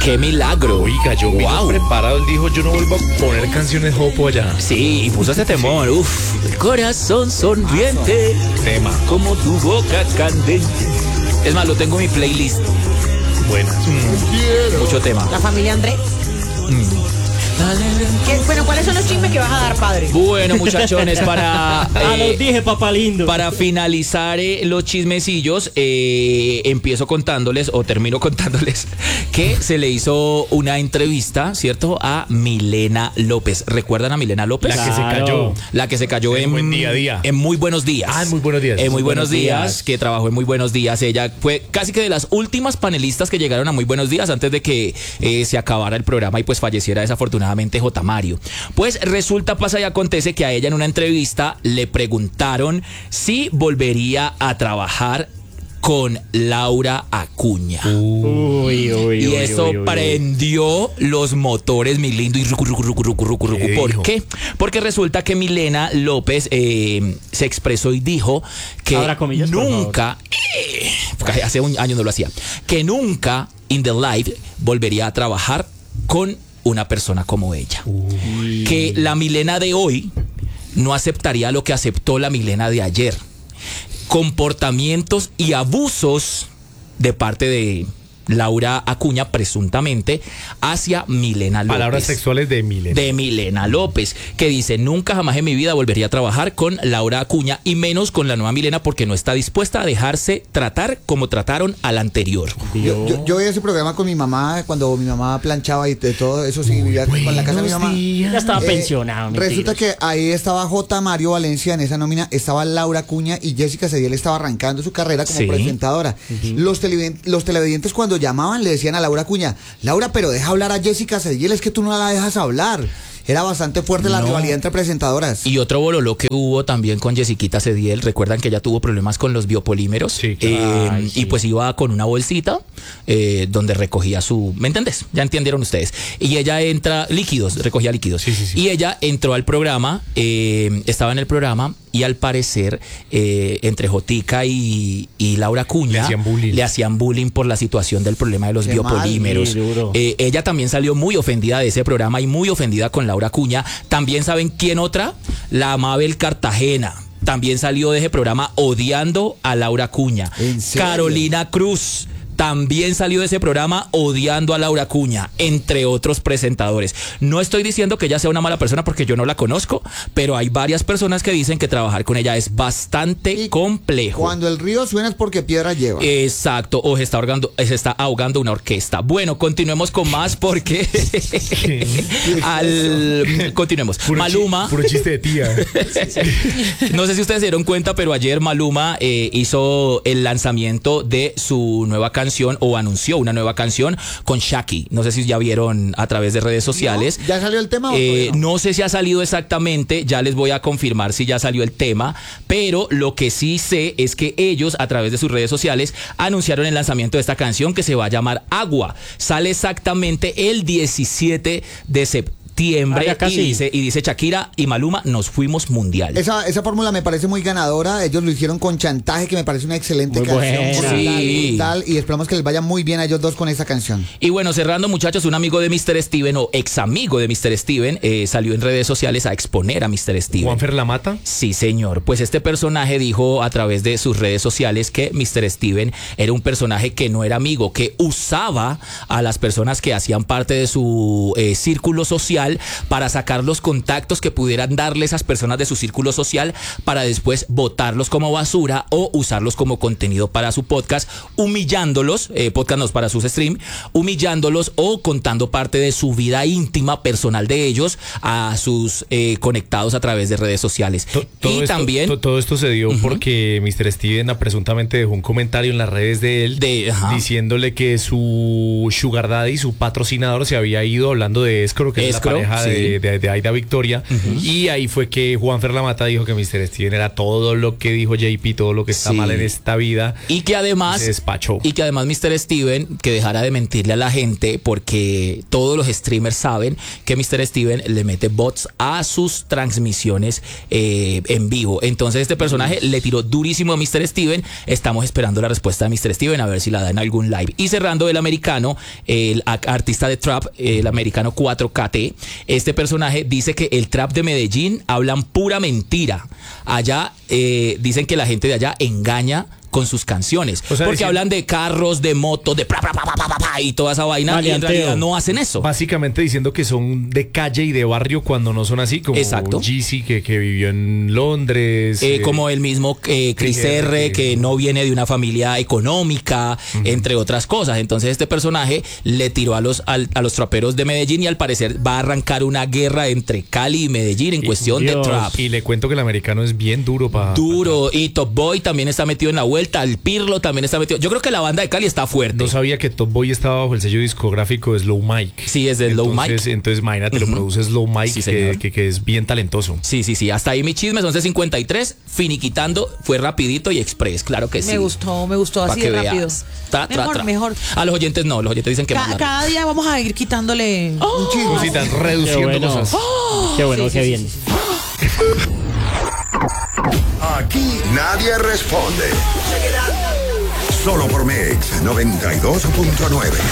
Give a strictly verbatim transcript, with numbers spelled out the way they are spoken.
¡Qué milagro! Oiga, yo vi wow. preparado, él dijo, yo no vuelvo a poner canciones Jopo allá. Sí, y puso este temor, sí. Uf. El corazón sonriente, tema. Como tu boca candente. Es más, lo tengo en mi playlist. Buenas. Mm. Mucho tema. La familia André. Mm. ¿Qué, bueno, ¿cuáles son los chismes que vas a dar, padre? Bueno, muchachones, para... Eh, ah, los dije, papá lindo. Para finalizar eh, los chismecillos, eh, empiezo contándoles, o termino contándoles, que se le hizo una entrevista, ¿cierto?, a Milena López. ¿Recuerdan a Milena López? La que se cayó. La que se cayó en... Buen día a día. En Muy Buenos Días. Ah, en Muy Buenos Días. En Muy Buenos, buenos días, días, que trabajó en Muy Buenos Días. Ella fue casi que de las últimas panelistas que llegaron a Muy Buenos Días antes de que eh, se acabara el programa y pues falleciera desafortunadamente J. Mario. Pues resulta, pasa y acontece que a ella en una entrevista le preguntaron si volvería a trabajar con Laura Acuña. Uy, uy, y uy, eso uy, uy, prendió uy. los motores, mi lindo. Y rucu, rucu, rucu, rucu, rucu, rucu. ¿Por dijo? qué? Porque resulta que Milena López eh, se expresó y dijo que comillas, nunca, eh, hace un año no lo hacía, que nunca in the life volvería a trabajar con una persona como ella. Uy. Que la Milena de hoy no aceptaría lo que aceptó la Milena de ayer. Comportamientos y abusos de parte de Laura Acuña, presuntamente, hacia Milena López. Palabras sexuales de Milena. De Milena López, que dice, nunca jamás en mi vida volvería a trabajar con Laura Acuña, y menos con la nueva Milena, porque no está dispuesta a dejarse tratar como trataron al anterior. Yo, yo, yo veía ese programa con mi mamá, cuando mi mamá planchaba y de todo eso, sí, vivía con la casa de mi mamá. Ya estaba eh, pensionado. Resulta que ahí estaba J. Mario Valencia en esa nómina, estaba Laura Acuña y Jessica Cediel estaba arrancando su carrera como sí. presentadora. Uh-huh. Los, televidentes, los televidentes cuando llamaban le decían a Laura Acuña, Laura, pero deja hablar a Jessica Cediel, es que tú no la dejas hablar. Era bastante fuerte la no. rivalidad entre presentadoras. Y otro bololó que hubo también con Jessiquita Cediel. Recuerdan que ella tuvo problemas con los biopolímeros. Sí, claro. eh, Ay, sí. Y pues iba con una bolsita eh, donde recogía su... ¿Me entendés? Ya entendieron ustedes. Y ella entra... Líquidos, recogía líquidos. Sí, sí, sí. Y ella entró al programa, eh, estaba en el programa y al parecer eh, entre Jotica y, y Laura Acuña le hacían bullying. Le hacían bullying por la situación del problema de los Qué biopolímeros. mal, eh, ella también salió muy ofendida de ese programa y muy ofendida con Laura Acuña. También saben quién otra, la Mabel Cartagena. También salió de ese programa odiando a Laura Acuña. ¿En serio? Carolina Cruz también salió de ese programa odiando a Laura Acuña, entre otros presentadores. No estoy diciendo que ella sea una mala persona porque yo no la conozco, pero hay varias personas que dicen que trabajar con ella es bastante y complejo. Cuando el río suena es porque piedra lleva. Exacto, o se está ahogando, se está ahogando una orquesta. Bueno, continuemos con más porque al continuemos. Puro Maluma, chi, puro chiste de tía. no sé si ustedes se dieron cuenta, pero ayer Maluma eh, hizo el lanzamiento de su nueva canción o anunció una nueva canción con Shaki. No sé si ya vieron a través de redes sociales. ¿No? ¿Ya salió el tema? Eh, o no? no sé si ha salido exactamente, ya les voy a confirmar si ya salió el tema, pero lo que sí sé es que ellos a través de sus redes sociales anunciaron el lanzamiento de esta canción que se va a llamar Agua. Sale exactamente el diecisiete de septiembre. Tiembre, ah, y dice y dice Shakira y Maluma, nos fuimos mundial. Esa, esa fórmula me parece muy ganadora. Ellos lo hicieron con Chantaje, que me parece una excelente muy canción. Buena. Sí. Tal, y esperamos que les vaya muy bien a ellos dos con esa canción. Y bueno, cerrando, muchachos, un amigo de mister Steven o ex amigo de mister Steven eh, salió en redes sociales a exponer a mister Steven. ¿Juanfer la mata? Sí, señor. Pues este personaje dijo a través de sus redes sociales que mister Steven era un personaje que no era amigo, que usaba a las personas que hacían parte de su eh, círculo social para sacar los contactos que pudieran darle esas personas de su círculo social para después botarlos como basura o usarlos como contenido para su podcast, humillándolos, eh, podcast no, para sus streams, humillándolos o contando parte de su vida íntima, personal de ellos a sus eh, conectados a través de redes sociales. To, todo y esto, también... To, todo esto se dio uh-huh. porque mister Steven presuntamente dejó un comentario en las redes de él de, diciéndole que su sugar daddy, su patrocinador, se había ido hablando de escro, que escro, pareja sí. de, de, de Aida Victoria. Uh-huh. Y ahí fue que Juan Ferlamata dijo que mister Steven era todo lo que dijo J P, todo lo que está sí. mal en esta vida. Y que además, se despachó. Y que además mister Steven, que dejara de mentirle a la gente, porque todos los streamers saben que mister Steven le mete bots a sus transmisiones eh, en vivo. Entonces este personaje le tiró durísimo a mister Steven. Estamos esperando la respuesta de mister Steven a ver si la da en algún live. Y cerrando, el americano, el artista de trap, el americano cuatro K T, este personaje dice que el trap de Medellín hablan pura mentira. Allá eh, dicen que la gente de allá engaña con sus canciones, o sea, porque diciendo, hablan de carros, de motos, de pra, pra, pra, pra, pra, pra, y toda esa vaina, y en realidad no hacen eso. Básicamente diciendo que son de calle y de barrio cuando no son así, como Jeezy, que, que vivió en Londres. Eh, eh, como el mismo eh, Chris R, que, que no viene de una familia económica, uh-huh. entre otras cosas. Entonces este personaje le tiró a los, a, a los traperos de Medellín y al parecer va a arrancar una guerra entre Cali y Medellín en y, cuestión Dios. de trap. Y le cuento que el americano es bien duro para... Duro, pa y Top Boy también está metido en la vuelta. El Pirlo también está metido. Yo creo que la banda de Cali está fuerte. No sabía que Top Boy estaba bajo el sello discográfico de Slow Mike. Sí, es de Slow Mike. Entonces, imagínate, uh-huh. lo produce Slow Mike, sí, que, que, que es bien talentoso. Sí, sí, sí. Hasta ahí mi chisme, once cincuenta y tres. Finiquitando, fue rapidito y express, claro que sí. Me gustó, me gustó así de rápido. Tra, tra, mejor, tra. mejor. A los oyentes no, los oyentes dicen que Ca más Cada día vamos a ir quitándole oh, un chisme. Cositas, reduciendo qué bueno. cosas. Oh, qué bueno, sí, qué sí, bien. Sí. Aquí nadie responde. Solo por Mix noventa y dos punto nueve.